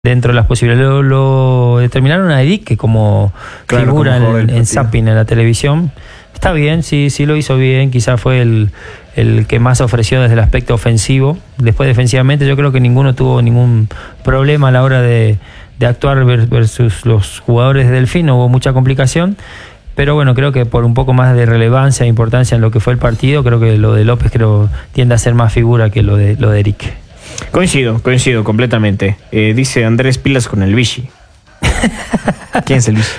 dentro de las posibilidades. Lo determinaron a Eric, que como figura en Zapping, en la televisión. Está bien, sí lo hizo bien. Quizás fue el que más ofreció desde el aspecto ofensivo. Después, defensivamente, yo creo que ninguno tuvo ningún problema a la hora de actuar versus los jugadores de Delfín. No hubo mucha complicación. Pero bueno, creo que por un poco más de relevancia e importancia en lo que fue el partido, creo que lo de López tiende a ser más figura que lo de Eric. Coincido completamente. Dice Andrés, pilas con el Vichy. ¿Quién es el Vichy?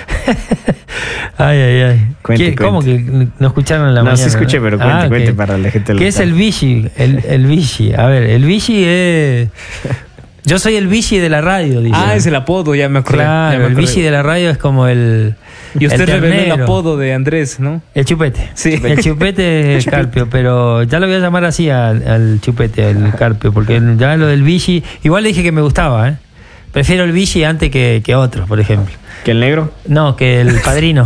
Ay. Cuente. ¿Cómo que no escucharon en la mañana? No, sí escuché, pero cuente para la gente. ¿Qué es el Vichy? El Vichy. A ver, el Vichy es... Yo soy el Vichy de la radio, dice. Es el apodo, ya me acordé. Claro, el Vichy de la radio es como el... Y usted reveló el apodo de Andrés, ¿no? El Chupete. Sí. El Chupete es Carpio, pero ya lo voy a llamar así al Chupete, al Carpio, porque ya lo del Vichy... Igual le dije que me gustaba, ¿eh? Prefiero el Vichy antes que otro, por ejemplo. ¿Que el negro? No, que el Padrino.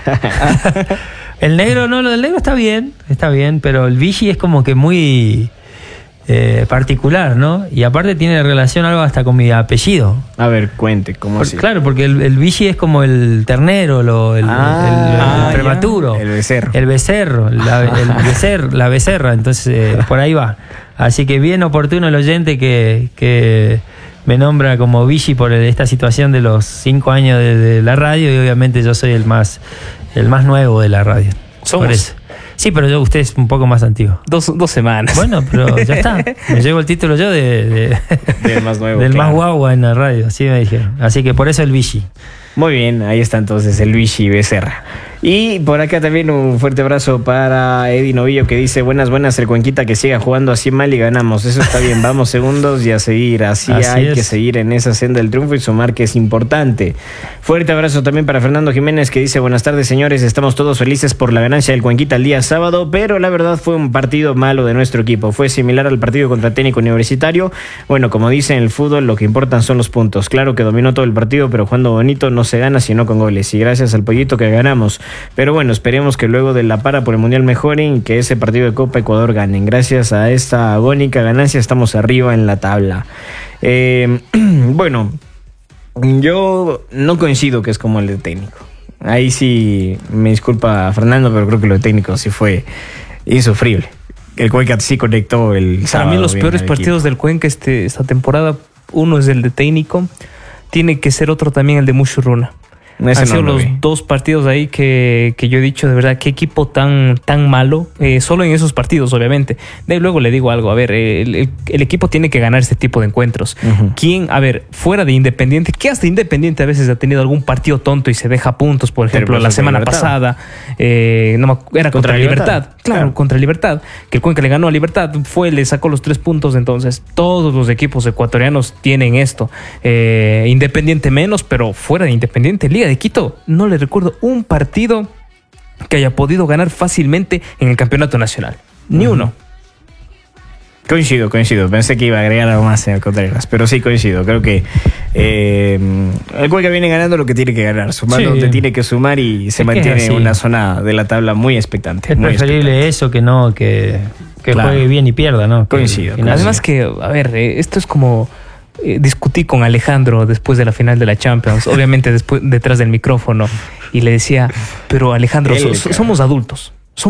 El negro, no, lo del negro está bien, pero el Vichy es como que muy... particular, ¿no? Y aparte tiene relación algo hasta con mi apellido. A ver, cuente, ¿cómo así? Claro, porque el Vichy es como el ternero, el prematuro. El becerro. El becerro, la becerra, entonces por ahí va. Así que bien oportuno el oyente que me nombra como Vichy por esta situación de los 5 años de la radio, y obviamente yo soy el más nuevo de la radio. Somos. Por eso. Sí, pero usted es un poco más antiguo. 2 semanas. Bueno, pero ya está. Me llevo el título yo del más nuevo. Del claro. más guagua en la radio, así me dijeron. Así que por eso el Vichy. Muy bien, ahí está entonces el Vichy Becerra. Y por acá también un fuerte abrazo para Eddie Novillo, que dice: buenas, el Cuenquita que siga jugando así mal y ganamos. Eso está bien, vamos segundos y a seguir. Así hay que seguir en esa senda del triunfo y sumar, que es importante. Fuerte abrazo también para Fernando Jiménez, que dice: buenas tardes, señores, estamos todos felices por la ganancia del Cuenquita el día sábado, pero la verdad fue un partido malo de nuestro equipo. Fue similar al partido contra Técnico Universitario. Bueno, como dice en el fútbol, lo que importan son los puntos. Claro que dominó todo el partido, pero jugando bonito no se gana sino con goles, y gracias al Pollito que ganamos. Pero bueno, esperemos que luego de la para por el Mundial mejoren y que ese partido de Copa Ecuador ganen. Gracias a esta agónica ganancia estamos arriba en la tabla. Bueno, yo no coincido que es como el de técnico. Ahí sí me disculpa Fernando, pero creo que lo de técnico sí fue insufrible. El Cuenca sí conectó el sábado. Para mí los peores partidos del Cuenca esta temporada, uno es el de técnico, tiene que ser otro también el de Mushuruna. Han sido los 2 partidos ahí que yo he dicho, de verdad, qué equipo tan malo, solo en esos partidos, obviamente. De ahí luego le digo algo, a ver, el equipo tiene que ganar este tipo de encuentros. ¿Quién, a ver, fuera de Independiente, que hasta Independiente a veces ha tenido algún partido tonto y se deja puntos, por ejemplo, la semana pasada, era contra Libertad. Claro, contra Libertad, que el Cuenca le ganó a Libertad, le sacó los 3 puntos, entonces todos los equipos ecuatorianos tienen esto. Independiente menos, pero fuera de Independiente, Liga de Quito, no le recuerdo un partido que haya podido ganar fácilmente en el campeonato nacional. Ni uno. Coincido. Pensé que iba a agregar algo más en el Contreras, pero sí coincido. Creo que el Cuenca viene ganando lo que tiene que ganar, sumando donde tiene que sumar, y se mantiene en una zona de la tabla muy expectante. Es preferible eso que no que juegue bien y pierda, ¿no? Coincido. Además que, a ver, esto es como... discutí con Alejandro después de la final de la Champions, obviamente detrás del micrófono, y le decía: pero Alejandro, somos adultos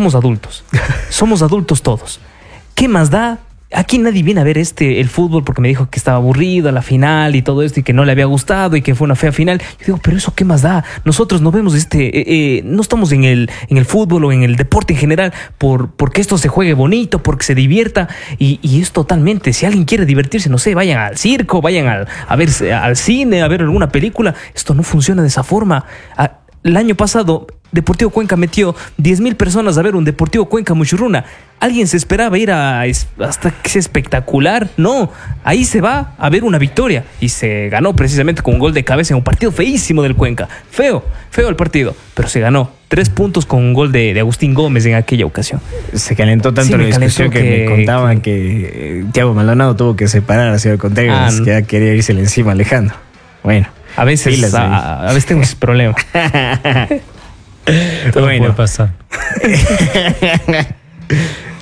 todos. ¿Qué más da? Aquí nadie viene a ver el fútbol porque me dijo que estaba aburrido la final y todo esto, y que no le había gustado y que fue una fea final. Yo digo, pero eso ¿qué más da? Nosotros no vemos no estamos en el fútbol o en el deporte en general porque esto se juegue bonito, porque se divierta, y es totalmente, si alguien quiere divertirse, no sé, vayan al circo, vayan a ver al cine, a ver alguna película. Esto no funciona de esa forma. El año pasado Deportivo Cuenca metió 10,000 personas a ver un Deportivo Cuenca Mushuruna. ¿Alguien se esperaba ir hasta que sea espectacular? No, ahí se va a ver una victoria, y se ganó precisamente con un gol de cabeza en un partido feísimo del Cuenca. Feo el partido, pero se ganó 3 puntos con un gol de Agustín Gómez en aquella ocasión. Se calentó tanto la discusión que me contaban que Thiago Maldonado tuvo que separar a Ciudad Contreras, que ya quería irse encima a Alejandro. Bueno, a veces tengo ese problema. Todo puede pasar.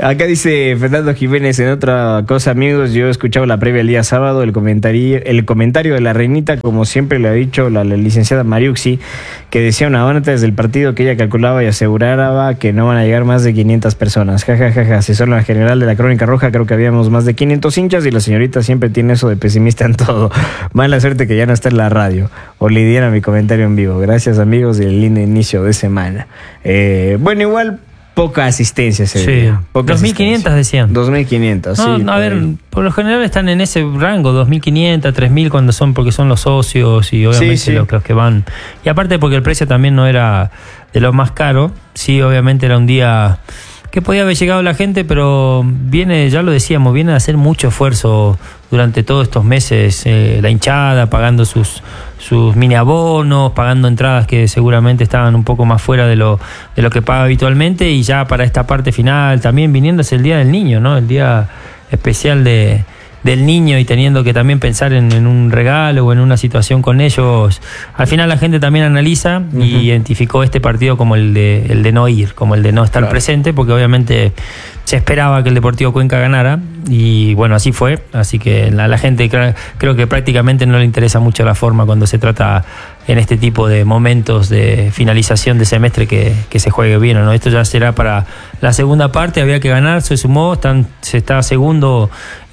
Acá dice Fernando Jiménez, en otra cosa, amigos, yo he escuchado la previa el día sábado, el comentario de la reinita, como siempre le ha dicho la licenciada Mariuxi, que decía una hora antes del partido que ella calculaba y aseguraba que no van a llegar más de 500 personas. Asesor la general de la Crónica Roja, creo que habíamos más de 500 hinchas y la señorita siempre tiene eso de pesimista en todo. Mala suerte que ya no está en la radio. O Lidiana, mi comentario en vivo. Gracias, amigos, y el lindo inicio de semana. Bueno, igual poca asistencia ese día. 2.500 decían. 2.500, sí. No, a ver, por lo general están en ese rango, 2.500, 3.000 porque son los socios y obviamente los que van. Y aparte porque el precio también no era de lo más caro. Sí, obviamente era un día que podía haber llegado la gente, pero ya lo decíamos, viene a hacer mucho esfuerzo durante todos estos meses, la hinchada pagando sus mini abonos, pagando entradas que seguramente estaban un poco más fuera de lo que paga habitualmente, y ya para esta parte final también viniéndose el Día del Niño, ¿no? El día especial del niño, y teniendo que también pensar en un regalo o en una situación con ellos. Al final la gente también analiza y identificó este partido como el de no ir, como el de no estar presente, porque obviamente se esperaba que el Deportivo Cuenca ganara, y bueno, así fue. Así que la gente creo que prácticamente no le interesa mucho la forma cuando se trata en este tipo de momentos de finalización de semestre que se juegue bien, ¿no? Esto ya será para la segunda parte, había que ganar, se sumó, se está segundo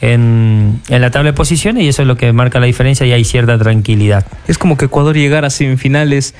en la tabla de posiciones, y eso es lo que marca la diferencia, y hay cierta tranquilidad. Es como que Ecuador llegara a semifinales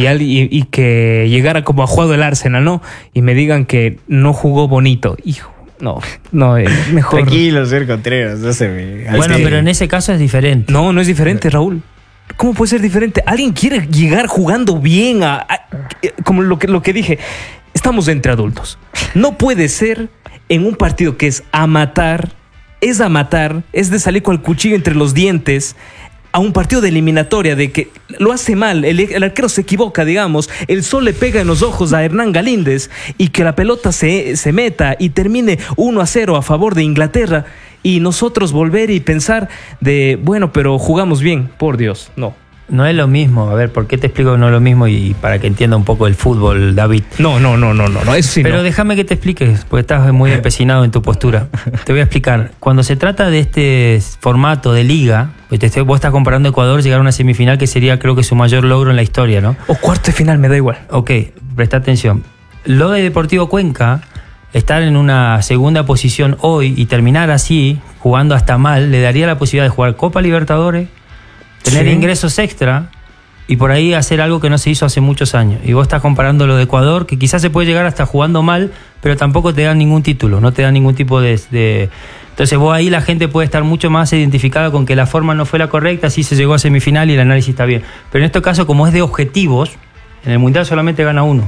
y que llegara como ha jugado el Arsenal, ¿no? Y me digan que no jugó bonito. Hijo, no, mejor. Tranquilo, ser Contreras, no se me... Bueno, pero en ese caso es diferente. No es diferente, Raúl. ¿Cómo puede ser diferente? Alguien quiere llegar jugando bien como lo que dije. Estamos entre adultos. No puede ser en un partido que es a matar, es de salir con el cuchillo entre los dientes, a un partido de eliminatoria, de que lo hace mal, el arquero se equivoca, digamos, el sol le pega en los ojos a Hernán Galíndez, y que la pelota se meta y termine 1-0 a favor de Inglaterra, y nosotros volver y pensar de, bueno, pero jugamos bien, por Dios, no. No es lo mismo. A ver, ¿por qué te explico que no es lo mismo? Y para que entienda un poco el fútbol, David. No, eso sí. Pero déjame que te expliques, porque estás muy empecinado en tu postura. Te voy a explicar. Cuando se trata de este formato de liga, pues vos estás comparando a Ecuador llegar a una semifinal, que sería, creo que, su mayor logro en la historia, ¿no? O cuarto de final, me da igual. Ok, presta atención. Lo de Deportivo Cuenca, estar en una segunda posición hoy y terminar así, jugando hasta mal, le daría la posibilidad de jugar Copa Libertadores, tener ingresos extra y por ahí hacer algo que no se hizo hace muchos años. Y vos estás comparando lo de Ecuador, que quizás se puede llegar hasta jugando mal, pero tampoco te dan ningún título, no te dan ningún tipo de... Entonces vos ahí, la gente puede estar mucho más identificada con que la forma no fue la correcta, sí se llegó a semifinal y el análisis está bien. Pero en este caso, como es de objetivos, en el Mundial solamente gana uno.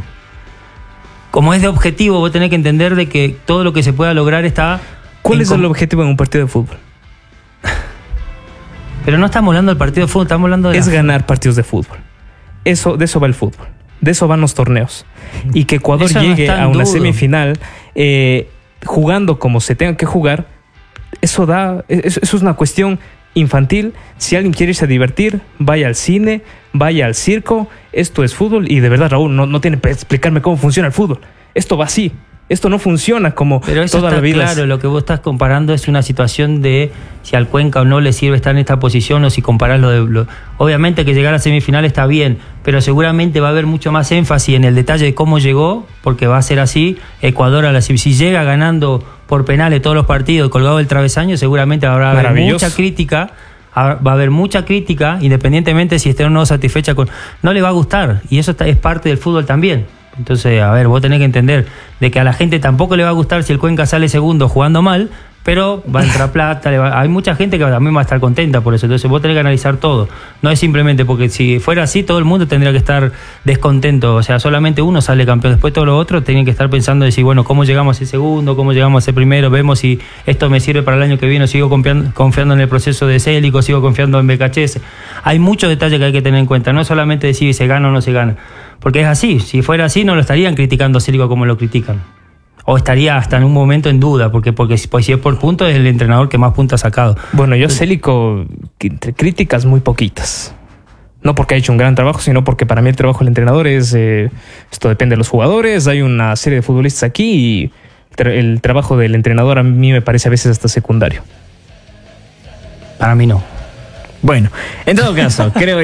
Como es de objetivo, vos tenés que entender de que todo lo que se pueda lograr está... ¿Cuál es el objetivo en un partido de fútbol? Pero no estamos hablando del partido de fútbol, estamos hablando de... Es ganar partidos de fútbol. De eso va el fútbol. De eso van los torneos. Y que Ecuador llegue a una semifinal jugando como se tenga que jugar, eso es una cuestión infantil. Si alguien quiere irse a divertir, vaya al cine, vaya al circo. Esto es fútbol, y de verdad, Raúl, no tiene que explicarme cómo funciona el fútbol. Esto va así. Esto no funciona como toda la vida. Claro, lo que vos estás comparando es una situación de si al Cuenca o no le sirve estar en esta posición, o si comparás obviamente que llegar a semifinal está bien, pero seguramente va a haber mucho más énfasis en el detalle de cómo llegó, porque va a ser así. Ecuador, si llega ganando por penales todos los partidos, colgado del travesaño, seguramente habrá mucha crítica. Va a haber mucha crítica, independientemente si esté o no satisfecha no le va a gustar, y eso es parte del fútbol también. Entonces, a ver, vos tenés que entender de que a la gente tampoco le va a gustar si el Cuenca sale segundo jugando mal, pero va a entrar plata, hay mucha gente que también va a estar contenta por eso. Entonces vos tenés que analizar todo. No es simplemente porque si fuera así, todo el mundo tendría que estar descontento. O sea, solamente uno sale campeón, después todos los otros tienen que estar pensando de decir, bueno, ¿cómo llegamos a ser segundo? ¿Cómo llegamos a ser primero? Vemos si esto me sirve para el año que viene, o sigo confiando en el proceso de Célico, sigo confiando en BKHS. Hay muchos detalles que hay que tener en cuenta. No es solamente decir si se gana o no se gana. Porque es así. Si fuera así, no lo estarían criticando a Célico como lo critican. O estaría hasta en un momento en duda, porque si es por puntos, es el entrenador que más puntos ha sacado. Bueno, yo Célico, entre críticas muy poquitas. No porque ha hecho un gran trabajo, sino porque para mí el trabajo del entrenador es... esto depende de los jugadores. Hay una serie de futbolistas aquí y el trabajo del entrenador a mí me parece a veces hasta secundario. Para mí no. Bueno, en todo caso, creo